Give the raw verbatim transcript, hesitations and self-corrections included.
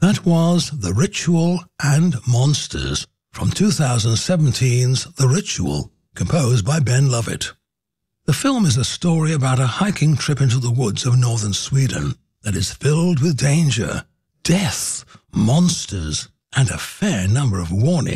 That was The Ritual and Monsters from two thousand seventeen's The Ritual, composed by Ben Lovett. The film is a story about a hiking trip into the woods of northern Sweden that is filled with danger, death, monsters, and a fair number of warnings.